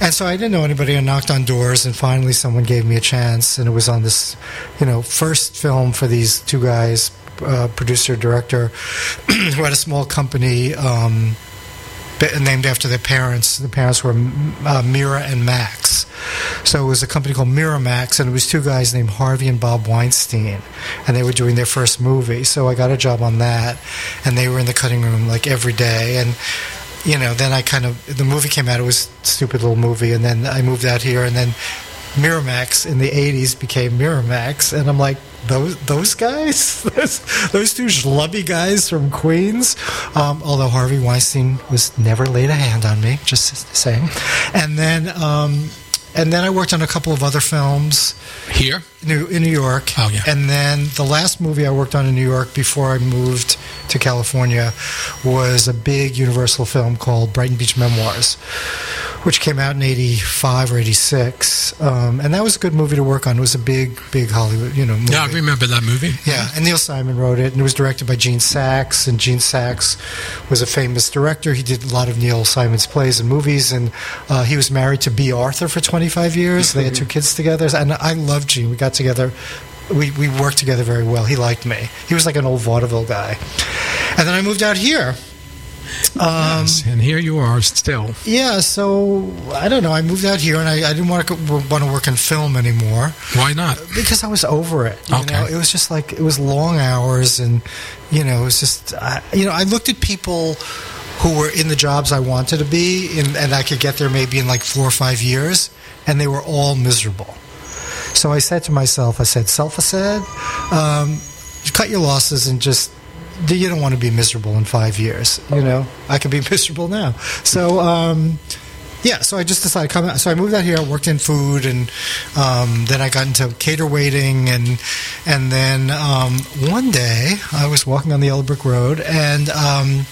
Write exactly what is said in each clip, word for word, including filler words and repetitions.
And so I didn't know anybody. I knocked on doors, and finally someone gave me a chance, and it was on this, you know, first film for these two guys, uh, producer, director, who had a small company um, named after their parents. The parents were uh, Mira and Max. So it was a company called Miramax, and it was two guys named Harvey and Bob Weinstein, and they were doing their first movie. So I got a job on that, and they were in the cutting room like every day. And you know, then I kind of, the movie came out, it was a stupid little movie, and then I moved out here, and then Miramax in the eighties became Miramax, and I'm like, those those guys? those, those two schlubby guys from Queens? Um, although Harvey Weinstein was never laid a hand on me, just saying. And then, um, and then I worked on a couple of other films. Here? New, in New York. Oh, yeah. And then the last movie I worked on in New York before I moved to California was a big Universal film called Brighton Beach Memoirs, which came out in eighty-five or eighty-six. Um, and that was a good movie to work on. It was a big, big Hollywood, you know, movie. Yeah, I remember that movie. Yeah, and Neil Simon wrote it, and it was directed by Gene Saks, and Gene Saks was a famous director. He did a lot of Neil Simon's plays and movies, and uh, he was married to Bea Arthur for twenty-five years. They had two kids together, and I loved Gene. We got together. We, we worked together very well. He liked me. He was like an old vaudeville guy. And then I moved out here. Um, yes, and here you are still. Yeah, so I don't know. I moved out here, and I, I didn't want to want to work in film anymore. Why not? Because I was over it. You okay. know? It was just like, it was long hours, and you know, it was just, I, you know, I looked at people who were in the jobs I wanted to be, in, and I could get there maybe in like four or five years, and they were all miserable. So I said to myself, I said, self, I said, um, cut your losses and just, you don't want to be miserable in five years. You know, I could be miserable now. So, um, yeah, so I just decided to come out. So I moved out here, I worked in food, and um, then I got into cater waiting. And and then um, one day I was walking on the Yellow Brick Road, and um,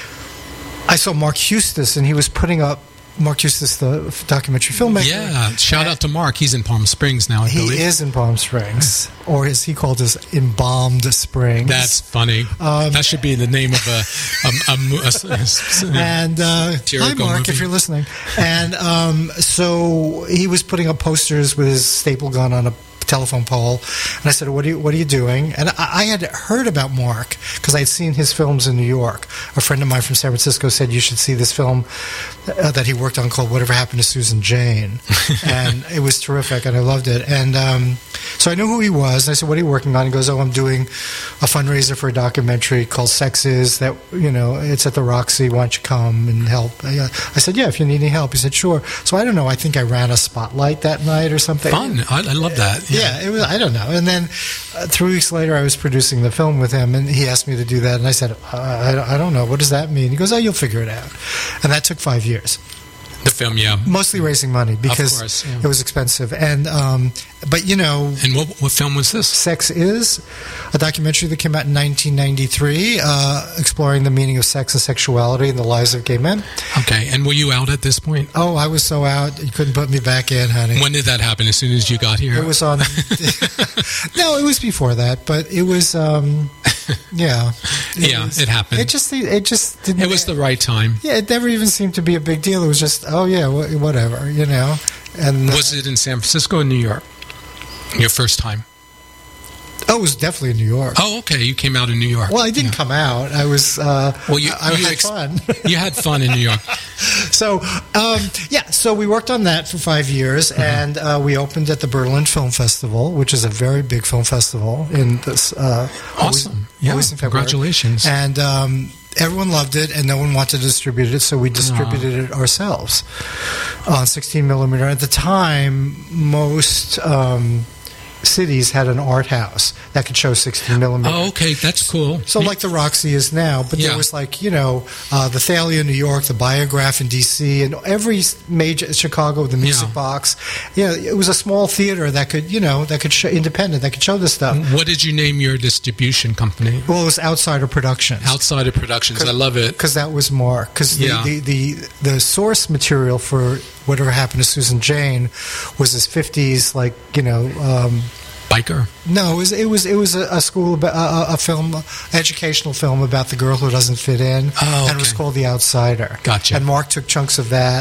I saw Mark Hustis, and he was putting up, Mark Hustis, the documentary filmmaker. Yeah, shout out to Mark. He's in Palm Springs now, I he believe. He is in Palm Springs, or as he called us, embalmed springs. That's funny. Um, that should be the name of a... a, a, a, a, a and uh, hi, Mark, movie. If you're listening. And um, so he was putting up posters with his staple gun on a telephone pole, and I said, what are you, what are you doing? And I, I had heard about Mark because I had seen his films in New York. A friend of mine from San Francisco said you should see this film uh, that he worked on called Whatever Happened to Susan Jane. And it was terrific, and I loved it. And um, so I knew who he was, and I said, what are you working on? He goes, oh, I'm doing a fundraiser for a documentary called Sex Is, that, you know, it's at the Roxy, why don't you come and help? I said, yeah, if you need any help. He said, sure. So I don't know, I think I ran a spotlight that night or something. Fun. I, I love that. Yeah. Yeah, it was, I don't know. And then uh, three weeks later, I was producing the film with him, and he asked me to do that. And I said, uh, I, I don't know. What does that mean? He goes, oh, you'll figure it out. And that took five years. The film, yeah. Mostly raising money because of course, yeah. It was expensive. And um, but, you know... And what, what film was this? Sex Is, a documentary that came out in nineteen ninety-three, uh, exploring the meaning of sex and sexuality in the lives of gay men. Okay, and were you out at this point? Oh, I was so out, you couldn't put me back in, honey. When did that happen? As soon as you got here? It was on... No, it was before that, but it was... Um, yeah. It yeah, was, it happened. It just... It just didn't... It was the right time. Yeah, it never even seemed to be a big deal. It was just, oh, yeah, whatever, you know. And uh, was it in San Francisco or New York? Your first time? Oh, it was definitely in New York. Oh, okay. You came out in New York. Well, I didn't yeah. come out. I was. Uh, well, you, I, I you had ex- fun. You had fun in New York. So, um, yeah. So we worked on that for five years, mm-hmm. and uh, we opened at the Berlin Film Festival, which is a very big film festival in this. Uh, awesome. Always, yeah. Always in February. Congratulations. And um, everyone loved it, and no one wanted to distribute it, so we distributed Aww. it ourselves on sixteen millimeter. At the time, most. Um, cities had an art house that could show sixteen millimeter. Oh, okay, that's cool. So like the Roxy is now, but yeah. there was like, you know, uh, the Thalia in New York, the Biograph in D C, and every major, Chicago, the Music yeah. Box. You know, it was a small theater that could, you know, that could show, independent, that could show this stuff. What did you name your distribution company? Well, it was Outsider Productions. Outsider Productions, I love it. Because that was Mark. Because the, yeah. the, the, the source material for Whatever Happened to Susan Jane was this fifties, like, you know... Um, Biker? No, it was it was it was a, a school about, a, a film, educational film about the girl who doesn't fit in, oh, okay. and it was called The Outsider. Gotcha. And Mark took chunks of that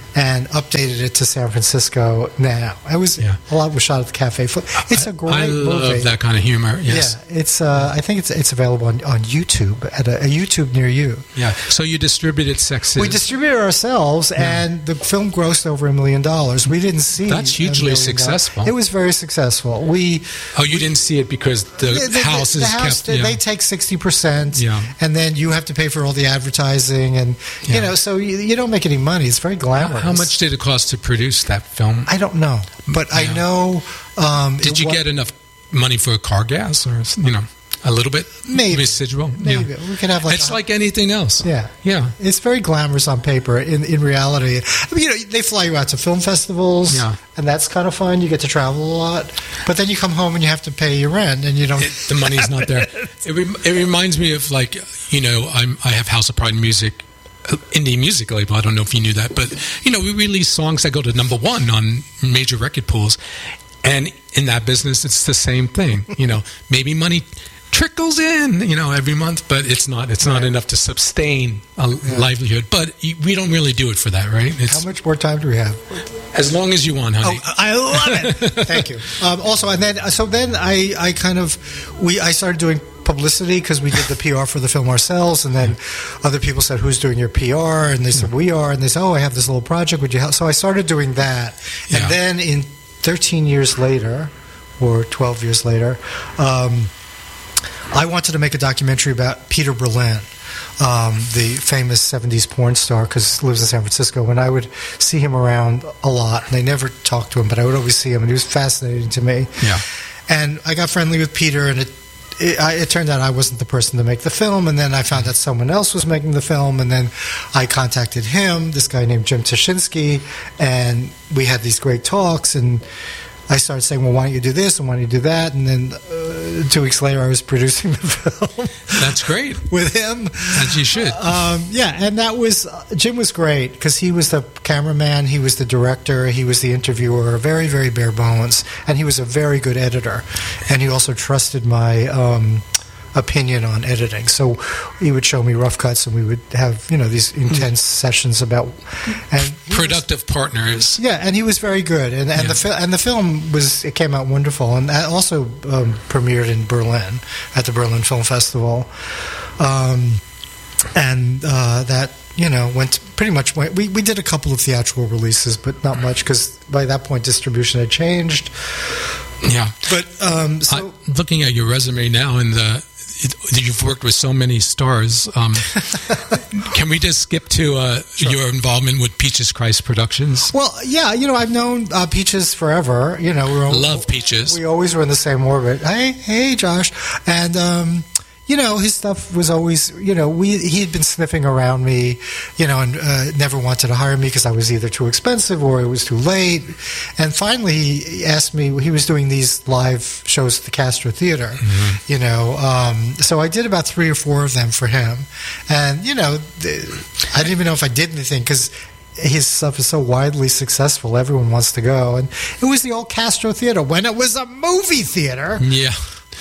and updated it to San Francisco now. It was Yeah. a lot was shot at the Cafe. It's a great I love movie. that kind of humor. Yes. Yeah, it's. Uh, I think it's it's available on, on YouTube at a, a YouTube near you. Yeah. So you distributed Sex We Is- distributed it ourselves, and the film grossed over a million dollars. We didn't see That's a hugely million successful. dollars. It was very successful. We Oh, you didn't see it because the, the, the- house the is house, kept. they, Yeah. they take sixty percent, Yeah. and then you have to pay for all the advertising, and you Yeah. know, so you, you don't make any money. It's very glamorous. How much did it cost to produce that film? I don't know, but I Yeah. know. Um, Did it you wa- get enough money for car gas, or you know, a little bit? Maybe. Residual. Maybe Yeah. we could have like It's a- like anything else. Yeah. Yeah. It's very glamorous on paper. In in reality, I mean, you know, they fly you out to film festivals, Yeah. and that's kind of fun. You get to travel a lot, but then you come home and you have to pay your rent, and you don't. It, the money's not there. It, rem- it reminds me of like you know I'm I have House of Pride Music, uh, indie music label. I don't know if you knew that, but you know we release songs that go to number one on major record pools, and in that business it's the same thing. You know maybe money trickles in you know every month, but it's not it's not Right. enough to sustain a livelihood. But y- we don't really do it for that, right? It's How much more time do we have? as long as you want, honey. Oh, I love it. Thank you. Um, also, and then so then I, I kind of we I started doing publicity because we did the P R for the film ourselves, and then other people said, "Who's doing your P R?" And they said, "We are." And they said, "Oh, I have this little project. Would you help?" So I started doing that, and Yeah. then in thirteen years later, or twelve years later, um, I wanted to make a documentary about Peter Berlin. Um, the famous seventies porn star, because he lives in San Francisco, and I would see him around a lot, and I never talked to him, but I would always see him, and he was fascinating to me. Yeah. And I got friendly with Peter, and it it, I, it turned out I wasn't the person to make the film, and then I found out someone else was making the film, and then I contacted him, this guy named Jim Tashinsky, and we had these great talks, and I started saying, well, why don't you do this, and why don't you do that, and then uh, two weeks later I was producing the film. That's great. With him. As you should. Um, yeah, and that was, uh, Jim was great, because he was the cameraman, he was the director, he was the interviewer, very, very bare bones, and he was a very good editor, and he also trusted my um, opinion on editing. So he would show me rough cuts, and we would have, you know, these intense sessions about... and he was- Productive partners. yeah, and he was very good, and and Yeah. the fil- and the film was it came out wonderful, and that also um, premiered in Berlin at the Berlin Film Festival, um, and uh, that you know went pretty much went, we we did a couple of theatrical releases, but not much because by that point distribution had changed. Yeah. But um, so I, looking at your resume now, and the it, you've worked with so many stars. Um, can we just skip to uh, your involvement with Peaches Christ Productions? well, yeah, you know I've known uh, Peaches forever. You know we're al- Love Peaches. We always were in the same orbit. Hey, hey, Josh, and um, you know his stuff was always, you know, we he had been sniffing around me, you know, and uh, never wanted to hire me because I was either too expensive or it was too late. And finally, he asked me. He was doing these live shows at the Castro Theater, Mm-hmm. you know. Um, so I did about three or four of them for him, and you know, th- I didn't even know if I did anything because his stuff is so widely successful. Everyone wants to go, and it was the old Castro Theater when it was a movie theater. Yeah.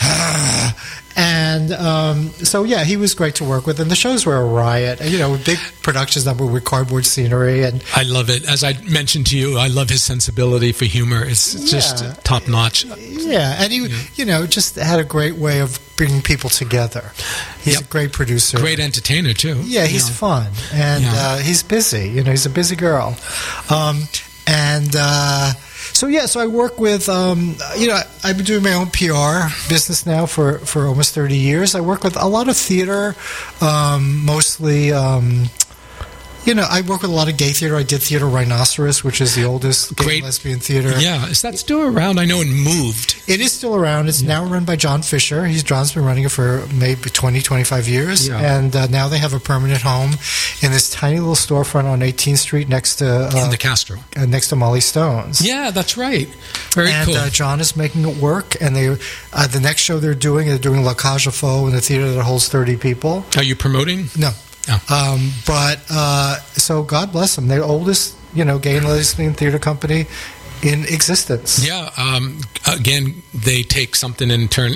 And um, so, yeah, he was great to work with, and the shows were a riot. You know, big productions that were with cardboard scenery, and I love it. As I mentioned to you, I love his sensibility for humor. It's just Yeah. top notch. yeah, and he, you know, just had a great way of bringing people together. He's Yep. a great producer. Great entertainer too. Yeah, he's Yeah. fun, and Yeah. uh, he's busy. You know, he's a busy girl, um, and uh, so yeah. So I work with, um, you know, I've been doing my own P R business now for, for almost thirty years. I work with a lot of theater, um, mostly. Um, You know, I work with a lot of gay theater. I did Theater Rhinoceros, which is the oldest gay Great. lesbian theater. Yeah. Is that still around? I know it moved. It is still around. It's now run by John Fisher. He's John's been running it for maybe twenty, twenty-five years. Yeah. And uh, now they have a permanent home in this tiny little storefront on eighteenth Street next to uh, In the Castro. uh, next to Molly Stone's. Yeah, that's right. Very and cool. uh, John is making it work. And they uh, the next show they're doing, they're doing La Cage aux Folles in a theater that holds thirty people. Are you promoting? No. Oh. Um, but uh, so God bless them. They're the oldest, you know, gay and lesbian theater company in existence. Yeah. Um, again, they take something and turn twist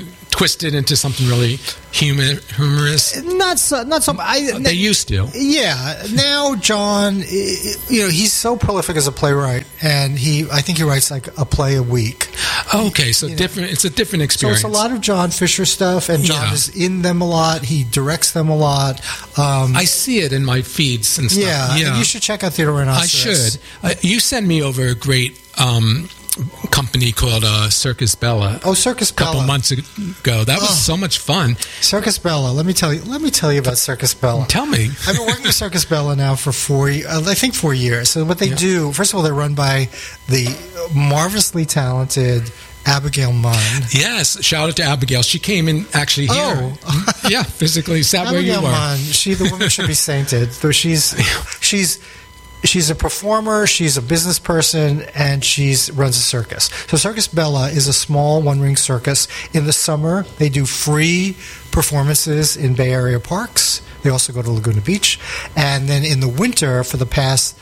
twist it into something really humor, humorous? Not so. Not so. I, They used to. Yeah. Now, John, i- you know, he's so prolific as a playwright, and he, I think he writes like a play a week. Okay, so You know. different. It's a different So experience. it's a lot of John Fisher stuff, and John Yeah. is in them a lot. He directs them a lot. Um, I see it in my feeds and stuff. yeah, yeah. and you should check out Theater Rhinoceros. I should. Uh, you sent me over a great um, company called uh, Circus Bella. Oh, Circus a couple Bella. months ago. That was Oh. so much fun. Circus Bella. Let me tell you. Let me tell you about Circus Bella. Tell me. I've been working with Circus Bella now for four, uh, I think four years. So what they Yeah. do, first of all, they're run by the marvelously talented Abigail Munn. Yes, shout out to Abigail. She came in actually here. Oh. yeah, physically sat where you Abigail were. Munn, she, the woman should be sainted. Though she's, she's, she's a performer, she's a business person, and she's runs a circus. So Circus Bella is a small one-ring circus. In the summer, they do free performances in Bay Area parks. They also go to Laguna Beach. And then in the winter, for the past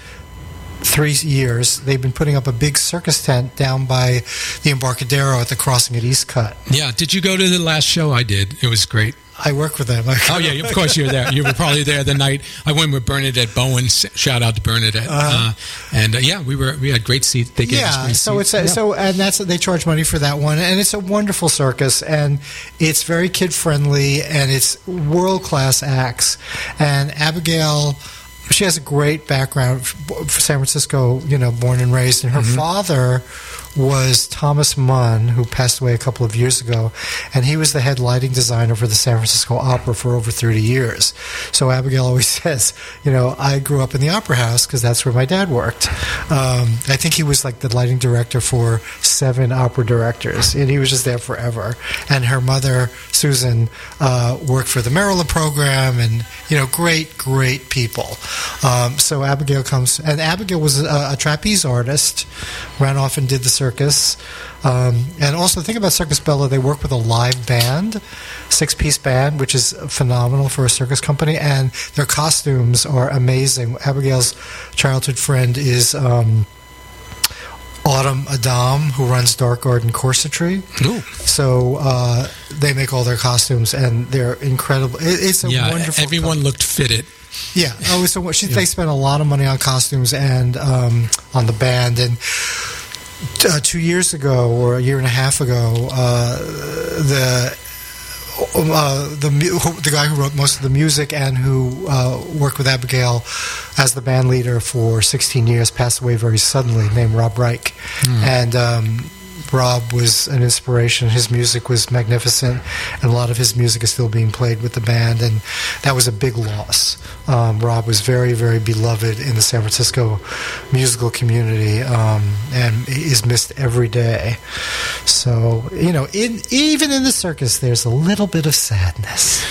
three years, they've been putting up a big circus tent down by the Embarcadero at the crossing at East Cut. Yeah, did you go to the last show I did? It was great. I work with them. Oh yeah, of course you were there. You were probably there the night I went with Bernadette Bowen. Shout out to Bernadette. Uh, and uh, yeah, we were we had great seats. They gave us Yeah, great so seats. it's a, Yeah. so and that's they charge money for that one, and it's a wonderful circus, and it's very kid friendly, and it's world class acts, and Abigail. She has a great background for San Francisco, you know, born and raised, and her Mm-hmm. father was Thomas Munn, who passed away a couple of years ago, and he was the head lighting designer for the San Francisco Opera for over thirty years. So Abigail always says, you know, I grew up in the Opera House because that's where my dad worked. Um, I think he was like the lighting director for seven opera directors, and he was just there forever. And her mother, Susan, uh, worked for the Maryland program, and, you know, great, great people. Um, so Abigail comes, and Abigail was a, a trapeze artist, ran off and did the circus. Um, and also, think about Circus Bella, they work with a live band, six-piece band, which is phenomenal for a circus company, and their costumes are amazing. Abigail's childhood friend is um, Autumn Adam, who runs Dark Garden Corsetry. Ooh. So uh, they make all their costumes, and they're incredible. It, it's a Yeah, wonderful everyone company. looked fitted. Yeah. Oh, so she, Yeah. they spent a lot of money on costumes and um, on the band. And uh, two years ago, or a year and a half ago, uh, the uh, the mu- the guy who wrote most of the music and who uh, worked with Abigail as the band leader for sixteen years passed away very suddenly, named Rob Reich. And um, Rob was an inspiration. His music was magnificent, and a lot of his music is still being played with the band, and that was a big loss. Um, Rob was very, very beloved in the San Francisco musical community, um, and is missed every day. So, you know, in, even in the circus, there's a little bit of sadness.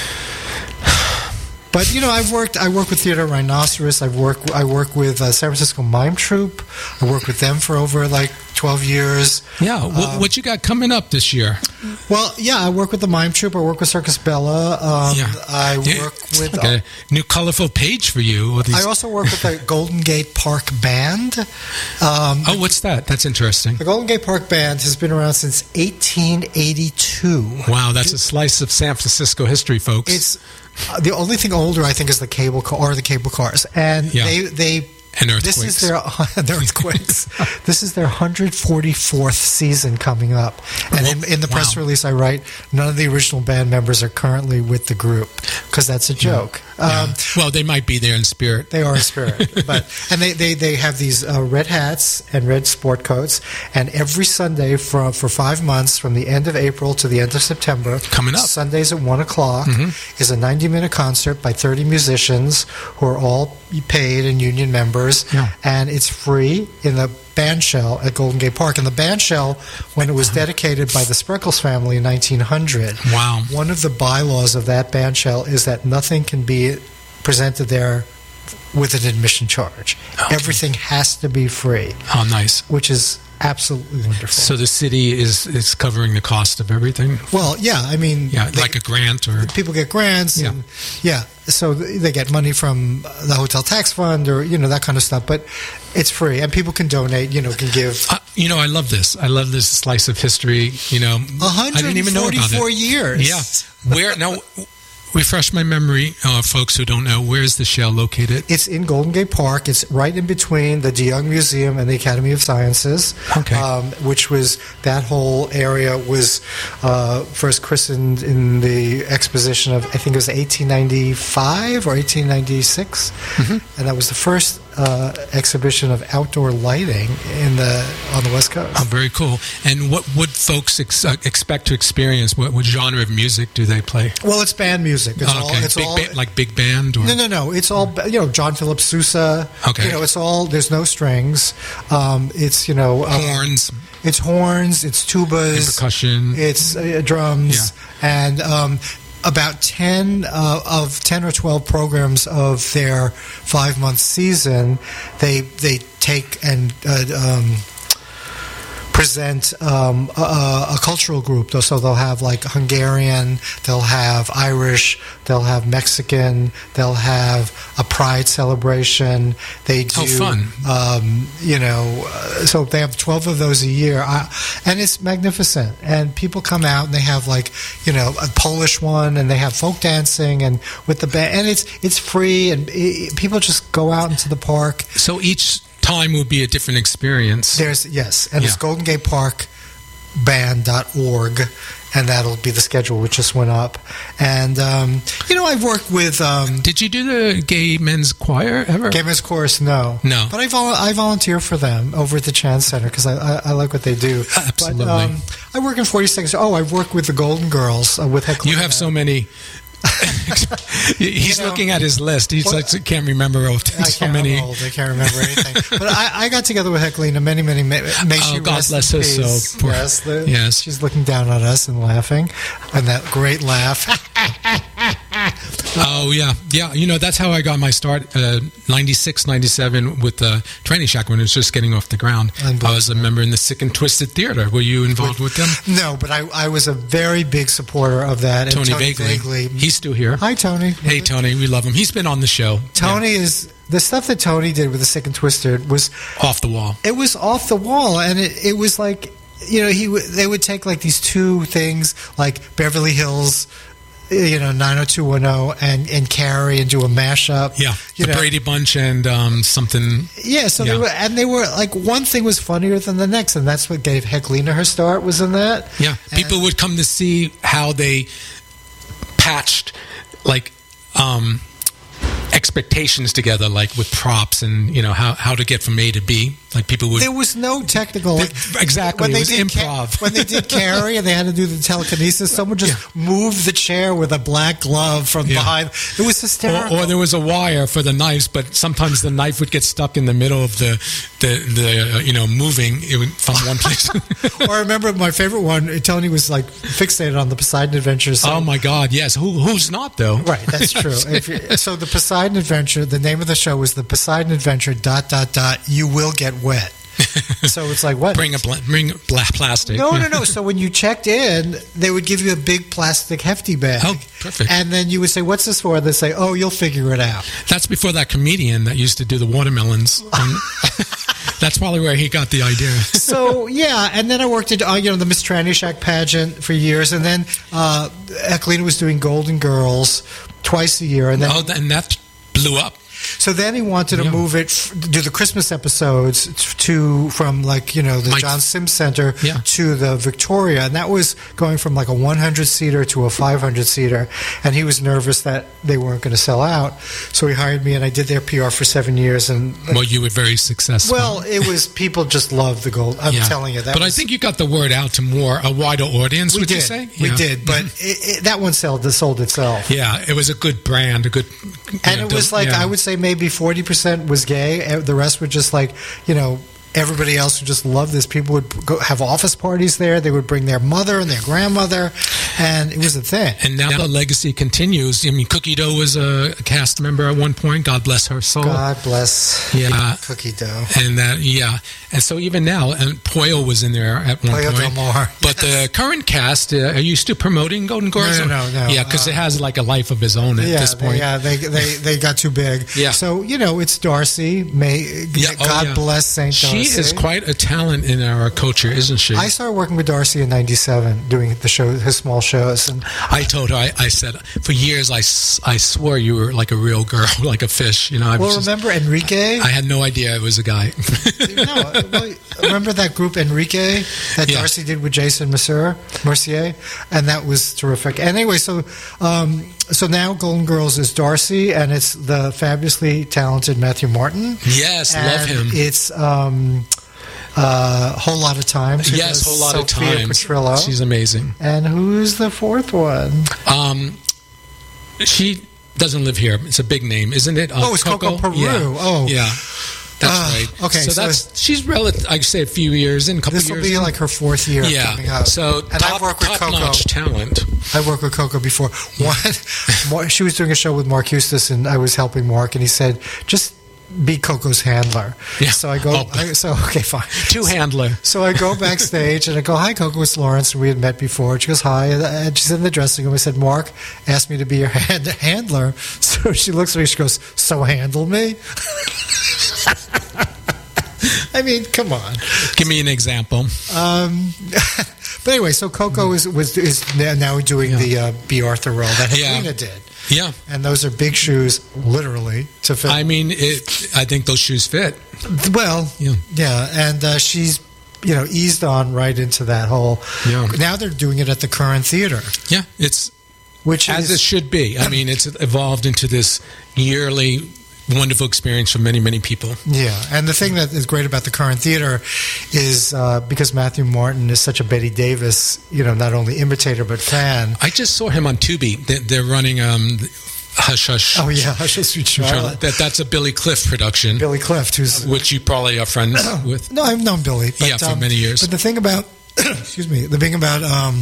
But you know, I've worked. I work with Theater Rhinoceros. I've worked. I work with uh, San Francisco Mime Troupe. I worked with them for over like twelve years. Yeah, what, Um, what you got coming up this year? Well, yeah, I work with the Mime Troupe. I work with Circus Bella. Um, Yeah. I Yeah, work it's with. like a new colorful page for you. All these- I also work with the Golden Gate Park Band. Um, oh, what's that? That's interesting. the Golden Gate Park Band has been around since eighteen eighty-two. Wow, that's a slice of San Francisco history, folks. It's uh, the only thing older, I think, is the cable car or the cable cars, and Yeah. they they. And This earthquakes. is their the earthquakes. This is their one hundred forty-fourth season coming up, and in, in the press Wow. release I write, none of the original band members are currently with the group because that's a joke. Yeah. Um, Well, they might be there in spirit. They are in spirit, but and they, they, they have these uh, red hats and red sport coats, and every Sunday for for five months, from the end of April to the end of September, Coming up. Sundays at one o'clock, is a ninety minute concert by thirty musicians who are all paid and union members, Yeah. and it's free in the band shell at Golden Gate Park. And the band shell, when it was dedicated by the Spreckles family in nineteen hundred, Wow. one of the bylaws of that band shell is that nothing can be presented there with an admission charge. Okay. Everything has to be free. Oh, nice. Which is absolutely wonderful. So the city is, is covering the cost of everything? Well, yeah, I mean... Yeah, they, like a grant or... People get grants. Yeah. And, yeah, so they get money from the hotel tax fund or, you know, that kind of stuff. But it's free, and people can donate, you know, can give... Uh, you know, I love this. I love this slice of history, you know. I didn't even know about it. one hundred forty-four years. Yeah. Where... Now... Refresh my memory, uh, folks who don't know. Where is the Shell located? It's in Golden Gate Park. It's right in between the DeYoung Museum and the Academy of Sciences. Okay. Um, which was, that whole area was uh, first christened in the exposition of, I think it was eighteen ninety-five or eighteen ninety-six. Mm-hmm. And that was the first uh, exhibition of outdoor lighting in the on the West Coast. Oh, very cool. And what would folks ex- uh, expect to experience? What, what genre of music do they play? Well, it's band music. It's oh, okay. all, it's big all ba- like big band? Or? No, no, no. It's all, you know, John Philip Sousa. Okay. You know, it's all, there's no strings. Um, it's, you know... Um, horns. It's horns, it's tubas. And percussion. It's uh, drums. Yeah. And um, about ten uh, of ten or twelve programs of their five-month season, they they take and... Uh, um, present um, a, a cultural group. So they'll have like Hungarian, they'll have Irish, they'll have Mexican, they'll have a pride celebration. They do, oh, fun. Um, you know, uh, so they have twelve of those a year. I, and it's magnificent. And people come out and they have like, you know, a Polish one, and they have folk dancing and with the band. And it's, it's free, and it, people just go out into the park. So each time will be a different experience. There's yes, and yeah. it's golden gate park band dot org, and that'll be the schedule which just went up. And um, you know, I've worked with. Um, Did you do the gay men's choir ever? Gay men's chorus, no, no. But I vol- I volunteer for them over at the Chance Center because I, I I like what they do. Absolutely. But, um, I work in forty-six. Oh, I've worked with the Golden Girls uh, with Heckler. You have so many. He's you know, looking at his list. He's well, like, can't remember oh, so I can't, many. I'm old. I can't remember anything. But I, I got together with Heckelina many, many. May, may oh, she God rest bless in her peace. soul. Yes, the, yes, she's looking down on us and laughing, and that great laugh. Oh yeah, yeah. You know, that's how I got my start. Uh, ninety-six, ninety-seven with the Training Shack when it was just getting off the ground. I was a member in the Sick and Twisted Theater. Were you involved with, with them? No, but I, I was a very big supporter of that. And Tony, Tony Vagley. Vagley. He's still here. Hi, Tony. Hey, Tony. We love him. He's been on the show. Tony yeah. is the stuff that Tony did with the Sick and Twisted was off the wall. It was off the wall, and it, it was like, you know, he w- they would take like these two things like Beverly Hills, you know, nine oh two one oh and, and Carrie and do a mashup. Yeah, you the know. Brady Bunch and um, something. Yeah, so yeah. they were, and they were like, one thing was funnier than the next, and that's what gave Heckelina her start, was in that. Yeah, and people would come to see how they patched, like, um, expectations together, like with props and, you know, how, how to get from A to B. Like people would... There was no technical... They, exactly. When it they was did improv. Ca- when they did Carrie and they had to do the telekinesis, someone just yeah. moved the chair with a black glove from yeah. behind. It was hysterical. Or, or there was a wire for the knives, but sometimes the knife would get stuck in the middle of the, the, the uh, you know, moving it would, from one place. Or I remember my favorite one, Tony was like fixated on the Poseidon Adventure. So. Oh my God, yes. Who, who's not, though? Right, that's true. If you, so the Poseidon Adventure, the name of the show was the Poseidon Adventure dot dot dot you will get wet. So it's like, what? Bring a bl- bring black plastic. No, no, no. So when you checked in, they would give you a big plastic hefty bag. Oh, perfect. And then you would say, what's this for? They'd say, oh, you'll figure it out. That's before that comedian that used to do the watermelons. Um, that's probably where he got the idea. So, yeah. And then I worked at, uh, you know, the Miss Tranny Shack pageant for years. And then uh, Heckelina was doing Golden Girls twice a year. And then, oh, and that blew up. So then he wanted to yeah. move it, do the Christmas episodes to from like, you know, the My, John Sims Center yeah. to the Victoria. And that was going from like a one hundred seater to a five hundred seater. And he was nervous that they weren't going to sell out. So he hired me and I did their P R for seven years. And well, you were very successful. Well, it was, people just loved the gold. I'm yeah. telling you that. But was, I think you got the word out to more, a wider audience, we would did. you say? We yeah. did. But mm-hmm. it, it, that one sold, sold itself. Yeah, it was a good brand, a good... And know, it was like, yeah. I would say maybe forty percent was gay. The rest were just like, you know, everybody else who just loved this. People would go have office parties there. They would bring their mother and their grandmother. and it was a thing. And now the legacy continues. I mean, Cookie Dough was a cast member at one point. God bless her soul. God bless yeah. Cookie Dough. And that, yeah. And so even now, and Pollo was in there at one Pollo point. Del Mar. But yes. the current cast, uh, are you still promoting Golden Girls? No, no, no. no. Yeah, because uh, it has like a life of its own at yeah, this point. They, yeah, they, they they got too big. Yeah. So, you know, it's Darcy. May Yeah, oh, God yeah. bless Saint Darcy. She is quite a talent in our culture, isn't she? I started working with Darcy in ninety-seven, doing the show, his small shows. And I told her, I, I said, for years, I, s- I swore you were like a real girl, like a fish. You know, I well, was just- remember Enrique? I had no idea it was a guy. no, well, remember that group Enrique that Yeah. Darcy did with Jason Mercier, Mercier, and that was terrific. And anyway, so um, so now Golden Girls is Darcy, and it's the fabulously talented Matthew Martin. Yes, and love him. It's um, uh, Whole Lot of Time. Who Yes, does whole lot Sophia of time. Petrillo. She's amazing. And who's the fourth one? Um, she doesn't live here. It's a big name, isn't it? Uh, Oh, it's Coco Peru. Yeah. Oh. yeah. That's Ah, right. okay, so, so- that's she's relative. I say a few years in, a couple This will years. be in. like her fourth year yeah. coming up. So and top, I've worked with top Coco. notch talent. I worked with Coco before. One, Mar- she was doing a show with Mark Eustace, and I was helping Mark, and he said, "Just be Coco's handler." Yeah. So I go. Oh. I, so okay, fine. Two handler. So I go backstage and I go, "Hi, Coco, it's Lawrence." And we had met before. And she goes, "Hi," and she's in the dressing room. I said, "Mark asked me to be your hand- handler." So she looks at me. She goes, "So handle me." I mean, come on. Give me an example. Um, but anyway, so Coco is was is now doing Yeah. the uh, B. Arthur role that Yeah. Helena did. Yeah. And those are big shoes, literally, to fill. I mean, it. I think those shoes fit. well, Yeah. yeah, and uh, she's, you know, eased on right into that whole. Yeah. Now they're doing it at the Current Theater, Yeah, it's which as is it should be. I mean, it's evolved into this yearly wonderful experience for many, many people. yeah. And the thing that is great about the Current Theater is uh, because Matthew Martin is such a Betty Davis, you know, not only imitator but fan. I just saw him on Tubi. They- They're running um, Hush Hush. Oh yeah, Hush, Sweet Charlotte. That, that's a Billy Cliff production, Billy Clift, who's which you probably are friends with. no, I've known Billy. But, Yeah, for um, many years. But the thing about, excuse me, the thing about um,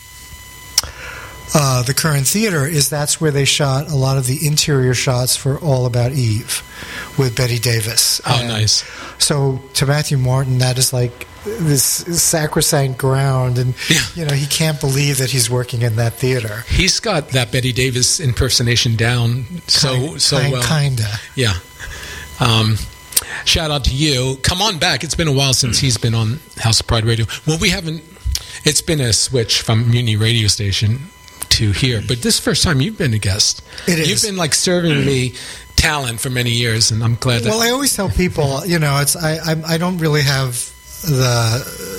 uh, the Current Theater is that's where they shot a lot of the interior shots for All About Eve with Betty Davis. Oh, And nice. So to Matthew Martin, that is like this sacrosanct ground, and Yeah. you know he can't believe that he's working in that theater. He's got that Betty Davis impersonation down so Kind- so kind- well. Kinda. Yeah. Um, shout out to you. Come on back. It's been a while since he's been on House of Pride Radio. Well, we haven't. It's been a switch from Mutiny Radio Station to here, but this is the first time you've been a guest. It is. You've been like serving me talent for many years, and I'm glad that. Well, I always tell people, you know, it's I I, I don't really have the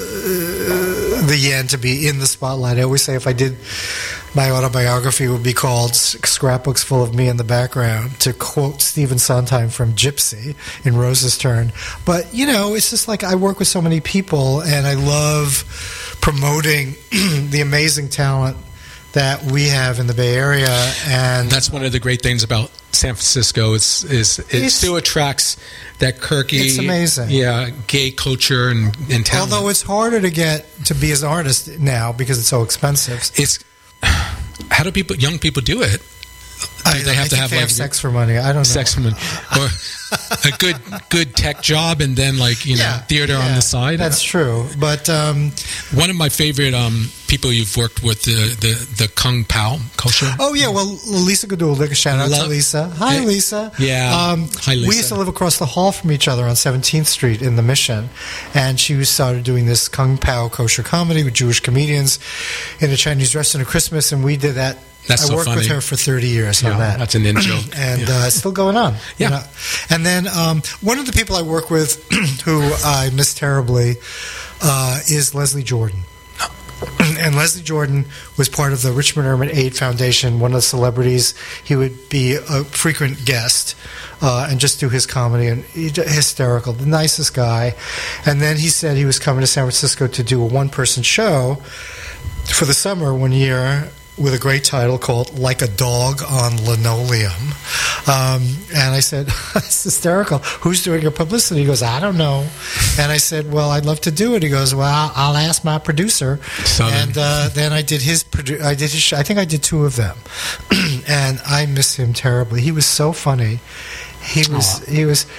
uh, the yen to be in the spotlight. I always say if I did, my autobiography would be called "Scrapbooks Full of Me in the Background," to quote Stephen Sondheim from Gypsy in Rose's Turn. But you know, it's just like I work with so many people, and I love promoting the amazing talent that we have in the Bay Area, and That's one of the great things about San Francisco. It's is it It's- still attracts that quirky, It's amazing. yeah, gay culture and, and talent. although it's harder to get to be as an artist now because it's so expensive. it's how do people, young people, do it? Do I, they I have to think have they like have sex for money. I don't know. sex women or a good good tech job and then like you know Yeah, theater on yeah, the side? That's true. But um, One of my favorite um, people you've worked with, the the, the Kung Pao culture. oh yeah, well Lisa Godulik, shout out to Love- Lisa. Hi Yeah. Lisa. Yeah. Um, Hi, Lisa. We used to live across the hall from each other on seventeenth Street in the Mission, and she started doing this Kung Pao kosher comedy with Jewish comedians in a Chinese restaurant at Christmas, and we did that. That's I so worked funny. with her for thirty years Yeah, on that. that's an in joke. and Yeah. uh, it's still going on. Yeah. You know? And then um, one of the people I work with, who I miss terribly, uh, is Leslie Jordan. And Leslie Jordan was part of the Richmond Urban Aid Foundation, one of the celebrities. He would be a frequent guest uh, and just do his comedy, and he, hysterical, the nicest guy. And then he said he was coming to San Francisco to do a one-person show for the summer one year with a great title called Like a Dog on Linoleum. Um, and I said, it's hysterical. Who's doing your publicity? He goes, I don't know. And I said, well, I'd love to do it. He goes, well, I'll ask my producer. So and uh, then I did his. Produ- I did his. Sh- I think I did two of them, and I miss him terribly. He was so funny. He was. Aww. He was.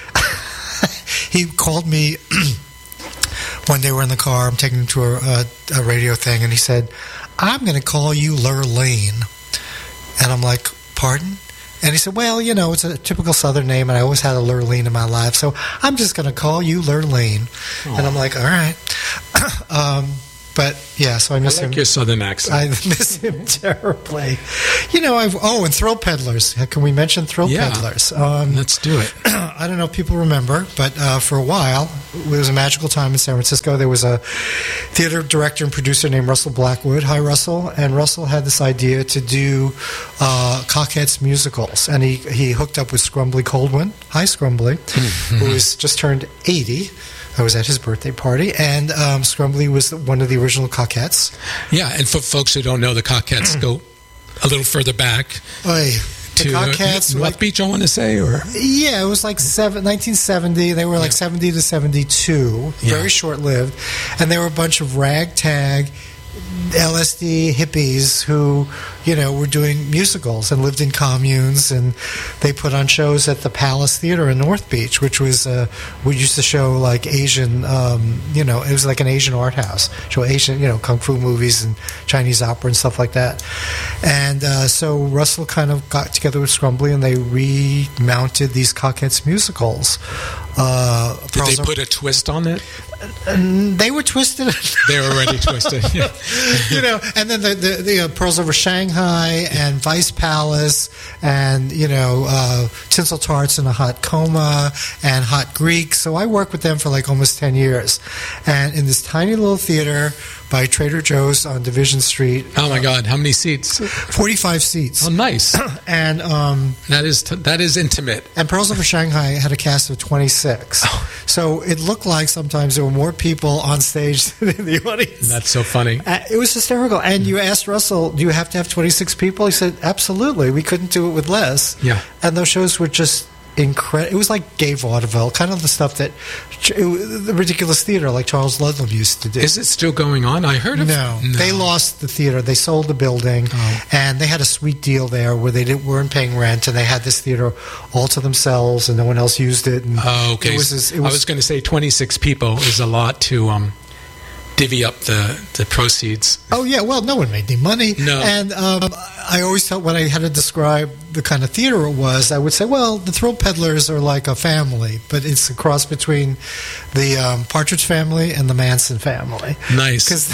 He called me one day. We're in the car. I'm taking him to a, a, a radio thing, and he said, I'm going to call you Lurleen. And I'm like, pardon? And he said, well, you know, it's a typical Southern name, and I always had a Lurleen in my life, so I'm just going to call you Lurleen. Aww. And I'm like, all right. um, but, yeah, so I miss I like him. your Southern accent. I miss him terribly. You know, I've, oh, and Thrill Peddlers. Can we mention Thrill yeah. Peddlers? Um, Let's do it. I don't know if people remember, but uh, for a while, it was a magical time in San Francisco. There was a theater director and producer named Russell Blackwood. Hi, Russell. And Russell had this idea to do uh, Cockettes musicals. And he, he hooked up with Scrumbly Coldwin. Hi, Scrumbly, who has just turned eighty. I was at his birthday party, and um, Scrumbly was one of the original Cockettes. Yeah, and for folks who don't know, the Cockettes go a little further back. Oy. The to Cockettes, North like, Beach, I want to say, or yeah, it was like seven, nineteen seventy. They were like yeah. seventy to seventy-two, yeah. very short-lived, and they were a bunch of ragtag L S D hippies who, you know, were doing musicals and lived in communes, and they put on shows at the Palace Theater in North Beach, which was uh, we used to show like Asian, um, you know, it was like an Asian art house, show Asian, you know, kung fu movies and Chinese opera and stuff like that. And uh, so Russell kind of got together with Scrumbly, and they remounted these Cockettes musicals. Uh, Did they put a twist on it? And they were twisted. They were already twisted. Yeah. You know, and then the, the, the uh, Pearls Over Shanghai and Vice Palace and, you know, uh, Tinsel Tarts in a Hot Coma and Hot Greek. So I worked with them for like almost ten years. And in this tiny little theater by Trader Joe's on Division Street. Oh, my God. How many seats? forty-five seats. Oh, nice. And um, that is t- that is intimate. And Pearls Over Shanghai had a cast of twenty-six. Oh. So it looked like sometimes there were more people on stage than in the audience. That's so funny. Uh, it was hysterical. And you asked Russell, do you have to have twenty-six people? He said, absolutely. We couldn't do it with less. Yeah. And those shows were just incredible. It was like gay vaudeville, kind of the stuff that it, the ridiculous theater like Charles Ludlam used to do. Is it still going on? I heard of no, no. They lost the theater. They sold the building, oh. and they had a sweet deal there where they didn't, weren't paying rent, and they had this theater all to themselves, and no one else used it. And oh, okay. It was, this, it was, I was going to say twenty-six people is a lot to um, divvy up the, the proceeds. Oh, yeah. Well, no one made any money. No. And um, I always felt when I had to describe the kind of theater it was, I would say, well, the Thrill Peddlers are like a family, but it's a cross between the um, Partridge Family and the Manson family. Nice. Because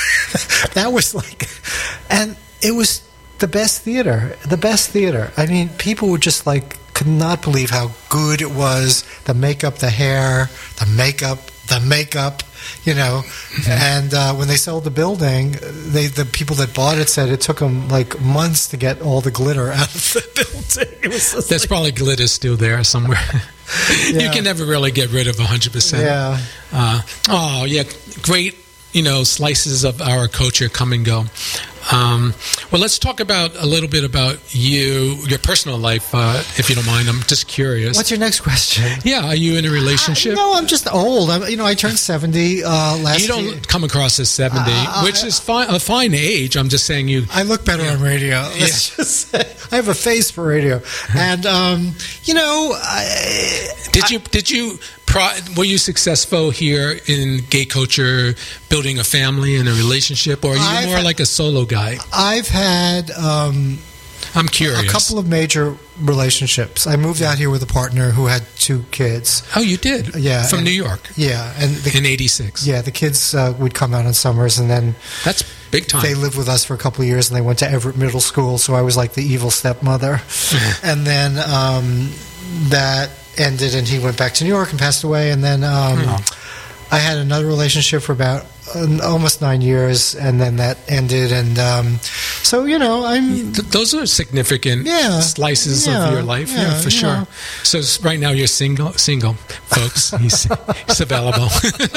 that was like, and it was the best theater, the best theater. I mean, people were just like, could not believe how good it was. The makeup, the hair, the makeup, the makeup. You know, mm-hmm. and uh, when they sold the building, they the people that bought it said it took them like months to get all the glitter out of the building. It was There's like, probably glitter still there somewhere. Yeah. You can never really get rid of one hundred percent. Yeah. Uh, oh, yeah. Great, you know, slices of our culture come and go. Um, well, let's talk about a little bit about you, your personal life, uh, if you don't mind. I'm just curious. What's your next question? Yeah, are you in a relationship? Uh, no, I'm just old. I'm, you know, I turned seventy uh, last year. You don't year. come across as seventy, uh, uh, which is fine, a fine age. I'm just saying you... I look better yeah. on radio. Let's yeah. just say, I have a face for radio. And, um, you know... I, did I, you... Did you Were you successful here in gay culture, building a family and a relationship, or are you I've more had, like a solo guy? I've had um, I'm curious. a couple of major relationships. I moved out here with a partner who had two kids. Oh, you did? Yeah. From and, New York? Yeah. and the, In eighty-six? Yeah, the kids uh, would come out on summers, and then... That's big time. They lived with us for a couple of years, and they went to Everett Middle School, so I was like the evil stepmother. And then um, that... ended, and he went back to New York and passed away. And then um, oh. I had another relationship for about uh, almost nine years, and then that ended. And um, so, you know, I'm. Th- those are significant Yeah. slices Yeah. of your life, yeah, Yeah, for you sure. know. So s- right now you're single, single, folks. He's, he's available.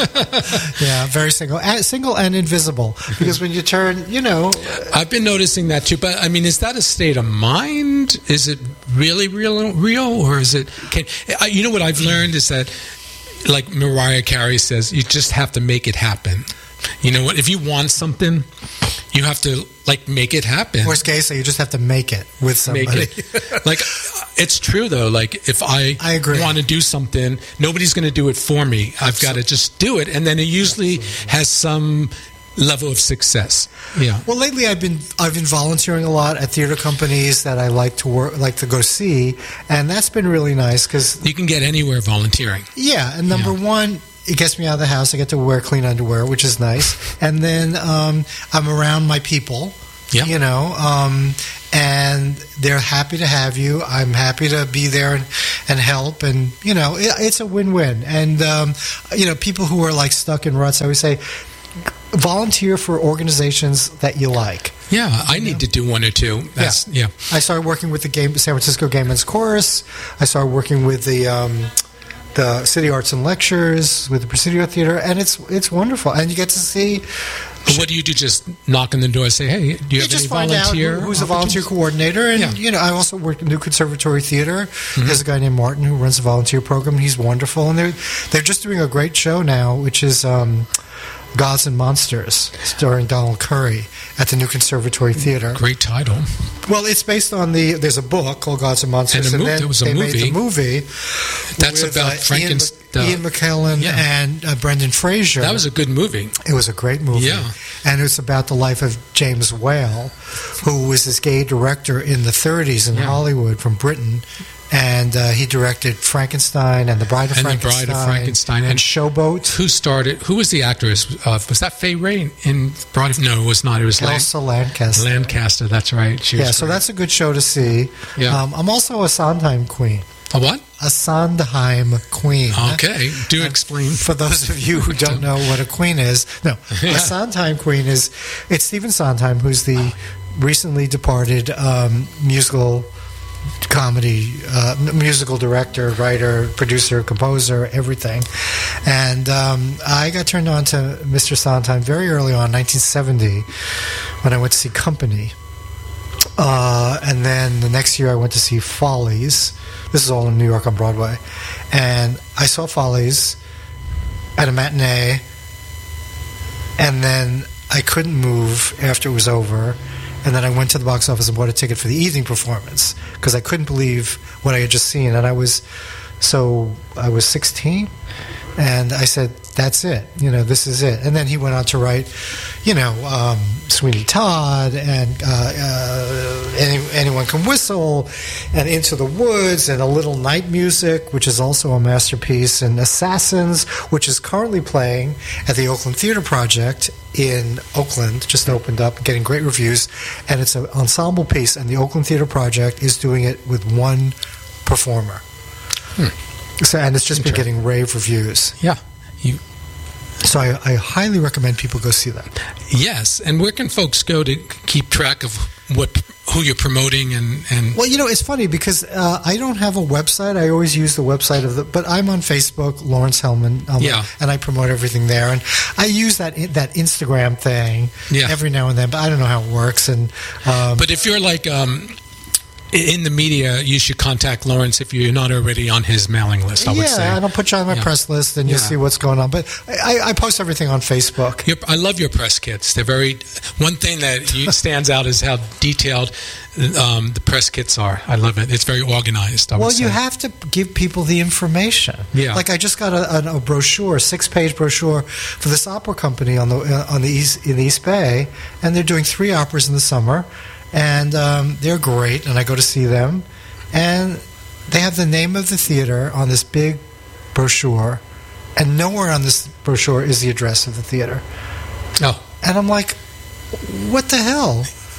Yeah, very single, and, single and invisible. Because when you turn, you know, I've been noticing that too. But I mean, is that a state of mind? Is it really real, real, or is it? Can, I, you know what I've learned is that, like Mariah Carey says, you just have to make it happen. You know what? If you want something, you have to like make it happen. worst case, so you just have to make it with somebody. Make it. Like, it's true though. Like, if I, I agree. want to do something, nobody's going to do it for me. I've got to just do it, and then it usually Absolutely. has some level of success. Yeah. Well, lately I've been I've been volunteering a lot at theater companies that I like to work, like to go see, and that's been really nice because You can get anywhere volunteering. yeah. And number Yeah. one, it gets me out of the house. I get to wear clean underwear, which is nice, and then um, I'm around my people. Yeah. You know, um, and they're happy to have you. I'm happy to be there and, and help, and you know, it, it's a win-win. And um, you know, people who are like stuck in ruts, I always say, volunteer for organizations that you like. Yeah, I need to do one or two. That's, yeah. I started working with the game, San Francisco Gay Men's Chorus. I started working with the um, the City Arts and Lectures, with the Presidio Theater, and it's it's wonderful. And you get to see. But what do you do? Just knock on the door and say, hey, do you You have just any find volunteer? out who- who's a volunteer coordinator, and Yeah. you know, I also work at New Conservatory Theater. There's a guy named Martin who runs a volunteer program. He's wonderful, and they're they're just doing a great show now, which is um, Gods and Monsters, starring Donald Curry at the New Conservatory Theater. Great title. Well, it's based on the. There's a book called Gods and Monsters, And a and, mo- then there was a they movie. made the movie. That's with, about uh, Frankenstein. Ian, Ian McKellen Yeah. and uh, Brendan Fraser. That was a good movie. It was a great movie. Yeah. And it's about the life of James Whale, who was this gay director in the thirties in Yeah. Hollywood from Britain. And uh, he directed Frankenstein and The Bride of And The Frankenstein. Bride of Frankenstein. And, And Showboat. Who started? Who was the actress? Uh, was that Faye Ray in Bride of? No, it was not. It was Lan- Elsa Lancaster. Lancaster. That's right. She was Yeah, so great. that's a good show to see. Yeah. Um, I'm also a Sondheim queen. a what? A Sondheim queen. Okay, do explain. For those of you who don't know what a queen is, no, Yeah. a Sondheim queen is it's Stephen Sondheim, who's the recently departed um, musical comedy uh, m- musical director, writer, producer, composer, everything. And um, I got turned on to Mister Sondheim very early on, nineteen seventy, when I went to see Company. Uh, and then the next year I went to see Follies. This is all in New York on Broadway. And I saw Follies at a matinee, and then I couldn't move after it was over. And then I went to the box office and bought a ticket for the evening performance because I couldn't believe what I had just seen. And I was, so I was sixteen, and I said, that's it. You know, this is it. And then he went on to write, you know, um, Sweeney Todd and uh, uh, Any, Anyone Can Whistle and Into the Woods and A Little Night Music, which is also a masterpiece, and Assassins, which is currently playing at the Oakland Theater Project in Oakland, just opened up, getting great reviews. And it's an ensemble piece, and the Oakland Theater Project is doing it with one performer. Hmm. So, and it's just been getting rave reviews. Yeah. You, So I, I highly recommend people go see that. yes, and where can folks go to keep track of what who you're promoting and, and Well, you know, it's funny because uh, I don't have a website. I always use the website of the, but I'm on Facebook, Lawrence Hellman, um, Yeah. and I promote everything there. And I use that that Instagram thing Yeah. every now and then, but I don't know how it works. And um, But if you're like um, in the media, you should contact Lawrence if you're not already on his mailing list. I would say. yeah, and I'll put you on my Yeah. press list, and you'll Yeah. see what's going on. But I, I post everything on Facebook. Your, I love your press kits. They're very. One thing that you, stands out is how detailed um, the press kits are. I love it. It's very organized. I Well, would you say. have to give people the information. Yeah. Like I just got a, a, a brochure, six-page brochure for this opera company on the uh, on the east in the East Bay, and they're doing three operas in the summer, and um, they're great. And I go to see them, and they have the name of the theater on this big brochure, and nowhere on this brochure is the address of the theater. Oh, And I'm like, what the hell?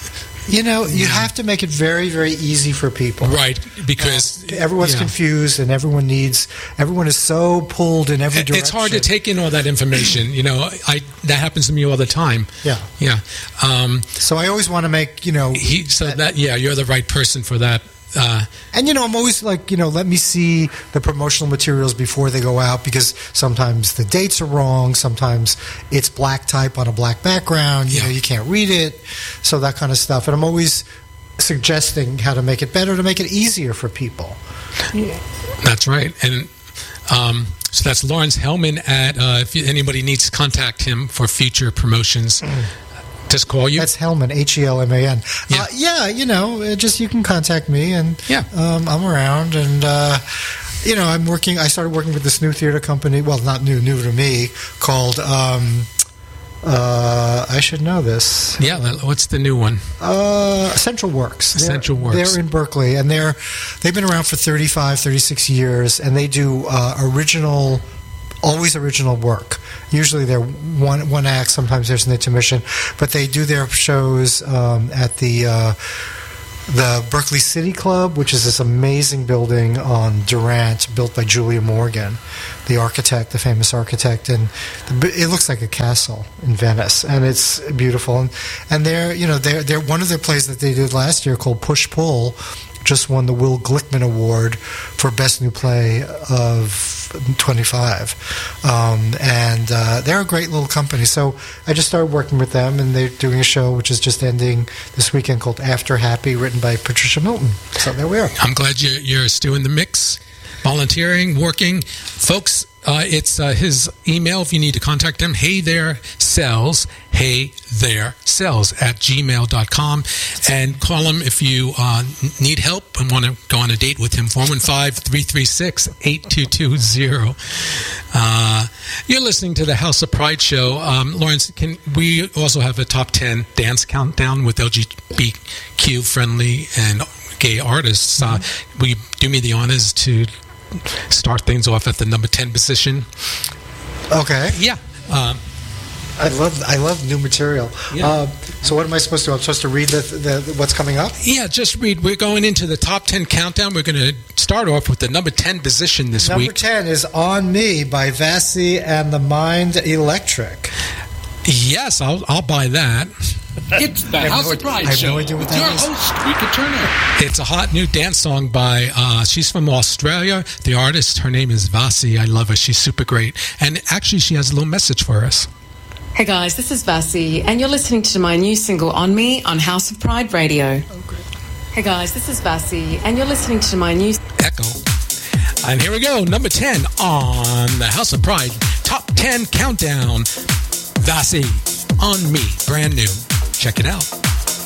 You know, you yeah. have to make it very, very easy for people. Right, because... Uh, everyone's yeah. confused and everyone needs... Everyone is so pulled in every direction. It's hard to take in all that information. You know, I that happens to me all the time. Yeah. Yeah. Um, so I always want to make, you know... He, so that, yeah, you're the right person for that. Uh, and, you know, I'm always like, you know, let me see the promotional materials before they go out, because sometimes the dates are wrong. Sometimes it's black type on a black background. You yeah. know, you can't read it. So that kind of stuff. And I'm always suggesting how to make it better, to make it easier for people. Yeah. That's right. And um, so that's Lawrence Hellman at, uh, if anybody needs to contact him for future promotions. Mm. Just call you. That's Hellman, H E L M A N. Yeah. Uh, yeah, you know, just you can contact me, and yeah. um, I'm around. And uh, you know, I'm working. I started working with this new theater company. Well, not new, new to me, called. Um, uh, I should know this. Yeah, what's the new one? Uh, Central Works. Central they're, Works. They're in Berkeley, and they're they've been around for thirty-five, thirty-six years, and they do uh, original. Always original work. Usually they're one one act. Sometimes there's an intermission, but they do their shows um, at the uh, the Berkeley City Club, which is this amazing building on Durant, built by Julia Morgan, the architect, the famous architect, and the, it looks like a castle in Venice, and it's beautiful. And, and they're you know they're they're one of their plays that they did last year called Push Pull. Just won the Will Glickman Award for Best New Play of twenty-five. Um, and uh, they're a great little company. So I just started working with them, and they're doing a show which is just ending this weekend called After Happy, written by Patricia Milton. So there we are. I'm glad you're, you're still in the mix, volunteering, working. Folks, uh, it's uh, his email if you need to contact him, hey there cells, hey there cells at gmail dot com, and call him if you uh, need help and want to go on a date with him, four one five, three three six, eight two two zero. Uh, you're listening to the House of Pride show. Um, Lawrence, can we also have a top ten dance countdown with L G B T Q friendly and gay artists? Uh, will you do me the honors to start things off at the number ten position? Okay. Yeah. Um, I love I love new material. Yeah. Uh, so what am I supposed to do? I'm supposed to read the, the what's coming up? Yeah, just read. We're going into the top ten countdown. We're going to start off with the number ten position this number week. Number ten is On Me by Vassie and the Mind Electric. Yes, I'll I'll buy that. It's the House no, of Pride I have show. No idea what that Your is. host, Rika Turner. It's a hot new dance song by, uh, she's from Australia. The artist, her name is Vassie. I love her. She's super great. And actually, she has a little message for us. Hey guys, this is Vassie, and you're listening to my new single On Me on House of Pride Radio. Oh, great. Hey guys, this is Vassie, and you're listening to my new... Echo. And here we go, number ten on the House of Pride Top ten Countdown. Vassie, On Me, brand new. Check it out.